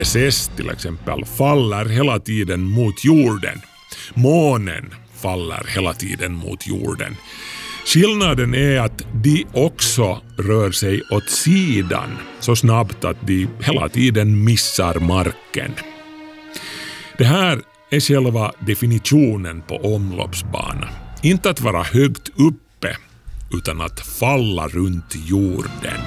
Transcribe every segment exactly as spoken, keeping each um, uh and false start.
S S till exempel faller hela tiden mot jorden. Månen faller hela tiden mot jorden. Skillnaden är att de också rör sig åt sidan så snabbt att de hela tiden missar marken. Det här är själva definitionen på omloppsbana. Inte att vara högt uppe utan att falla runt jorden.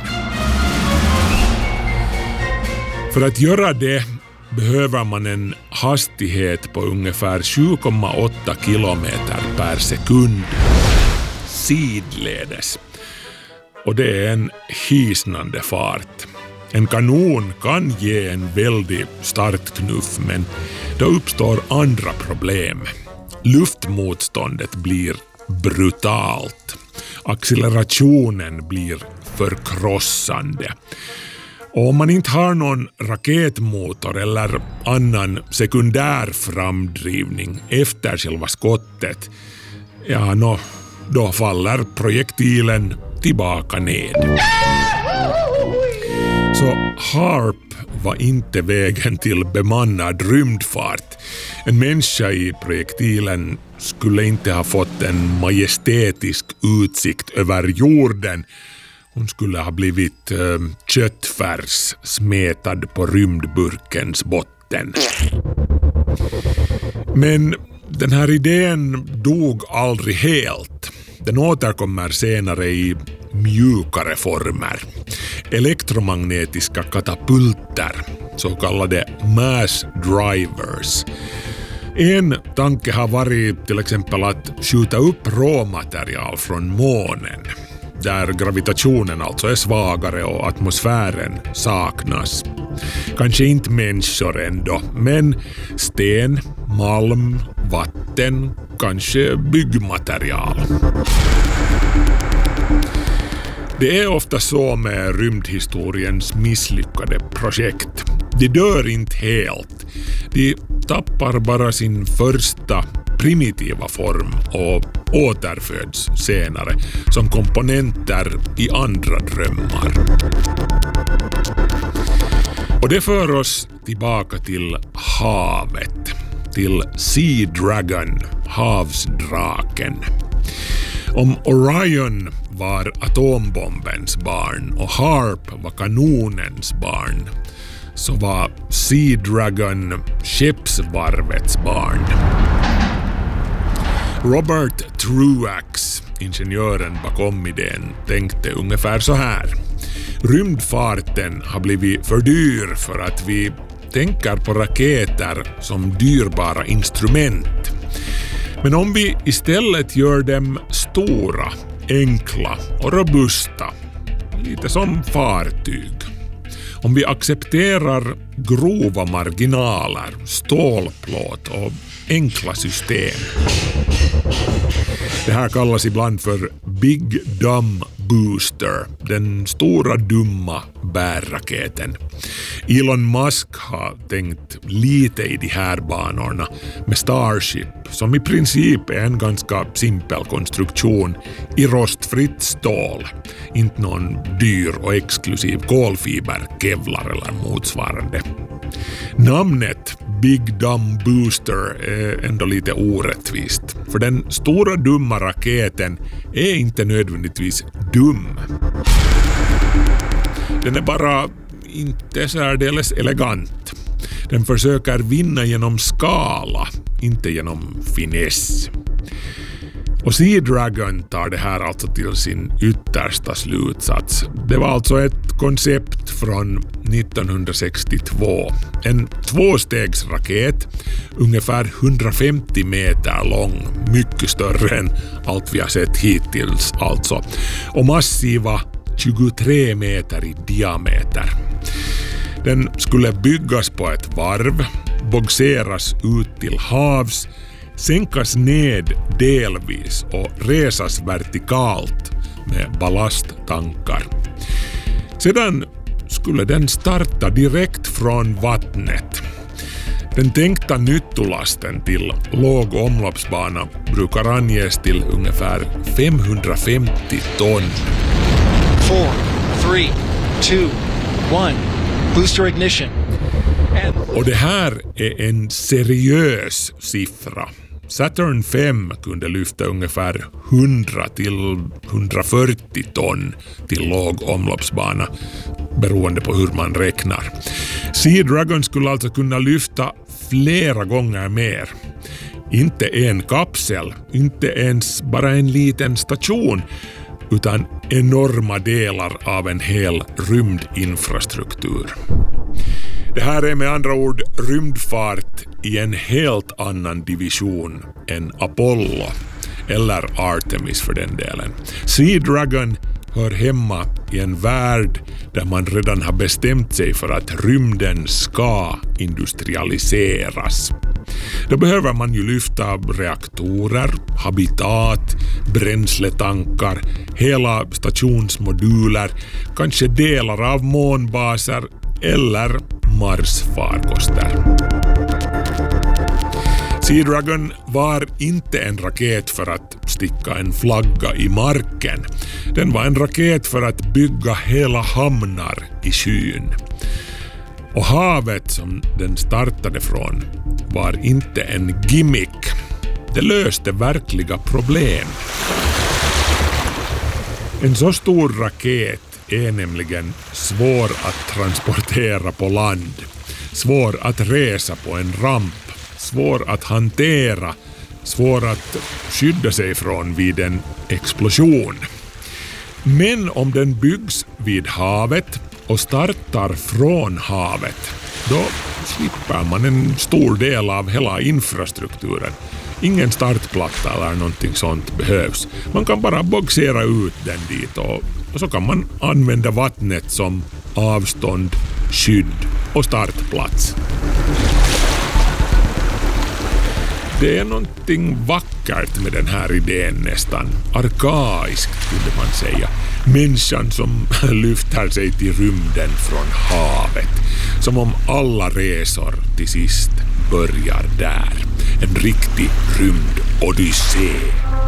För att göra det behöver man en hastighet på ungefär sju komma åtta kilometer per sekund sidledes. Och det är en hisnande fart. En kanon kan ge en väldig startknuff, men då uppstår andra problem. Luftmotståndet blir brutalt. Accelerationen blir förkrossande. Och om man inte har någon raketmotor eller annan sekundär framdrivning efter själva skottet, ja, no, då faller projektilen tillbaka ned. Så HAARP var inte vägen till bemannad rymdfart. En människa i projektilen skulle inte ha fått en majestätisk utsikt över jorden. Hon skulle ha blivit äh, köttfärs smetad på rymdburkens botten. Men den här idén dog aldrig helt. Den återkommer senare i mjukare former. Elektromagnetiska katapulter, så kallade mass drivers. En tanke har varit till exempel att skjuta upp råmaterial från månen, där gravitationen alltså är svagare och atmosfären saknas. Kanske inte människor ändå, men sten, malm, vatten, kanske byggmaterial. Det är ofta så med rymdhistoriens misslyckade projekt. De dör inte helt. De tappar bara sin första primitiva form och återföds senare som komponenter i andra drömmar. Och det för oss tillbaka till havet, till Sea Dragon, havsdraken. Om Orion var atombombens barn och HAARP var kanonens barn, så var Sea Dragon skeppsvarvets barn. Robert Truax, ingenjören bakom idén, tänkte ungefär så här. Rymdfarten har blivit för dyr för att vi tänker på raketer som dyrbara instrument. Men om vi istället gör dem stora, enkla och robusta, lite som fartyg. Om vi accepterar grova marginaler, stålplåt och enkla system. Det här kallas ibland för Big Dumb Booster, den stora dumma bärraketen. Elon Musk har tänkt lite i de här banorna med Starship, som i princip är en ganska simpel konstruktion i rostfritt stål. Inte någon dyr och exklusiv kolfiber, kevlar eller motsvarande. Namnet Big Dumb Booster är ändå lite orättvist, för den stora dumma raketen är inte nödvändigtvis dum. Den är bara inte särdeles elegant. Den försöker vinna genom skala, inte genom finess. Och Sea Dragon tar det här alltså till sin yttersta slutsats. Det var alltså ett koncept från nittonhundrasextiotvå. En tvåstegsraket, ungefär hundrafemtio meter lång, mycket större än allt vi har sett hittills alltså. Och massiva tjugotre meter i diameter. Den skulle byggas på ett varv, bogseras ut till havs, sänkas ned delvis och resas vertikalt med ballasttankar. Sedan skulle den starta direkt från vattnet. Den tänkta nyttolasten till låg omloppsbana brukar anges till ungefär femhundrafemtio ton. four, three, two, one. Booster ignition. And Och det här är en seriös siffra. Saturn fem kunde lyfta ungefär hundra till hundrafyrtio ton till låg omloppsbana beroende på hur man räknar. Sea Dragon skulle alltså kunna lyfta flera gånger mer. Inte en kapsel, inte ens bara en liten station, utan enorma delar av en hel rymdinfrastruktur. Det här är med andra ord rymdfart i en helt annan division än Apollo eller Artemis för den delen. Sea Dragon hör hemma i en värld där man redan har bestämt sig för att rymden ska industrialiseras. Då behöver man ju lyfta reaktorer, habitat, bränsletankar, hela stationsmoduler, kanske delar av månbaser eller Mars-farkoster. Sea Dragon var inte en raket för att sticka en flagga i marken. Den var en raket för att bygga hela hamnar i skyn. Och havet som den startade från var inte en gimmick. Det löste verkliga problem. En så stor raket är nämligen svår att transportera på land, svår att resa på en ramp, svår att hantera, svår att skydda sig från vid en explosion. Men om den byggs vid havet och startar från havet, då slipper man en stor del av hela infrastrukturen. Ingen startplatta eller någonting sånt behövs. Man kan bara boxera ut den dit och, och så kan man använda vattnet som avstånd, skydd och startplats. Det är någonting vackert med den här idén, nästan arkaiskt kunde man säga. Människan som lyfter sig till rymden från havet. Som om alla resor till sist börjar där. En riktig rymdodyssé.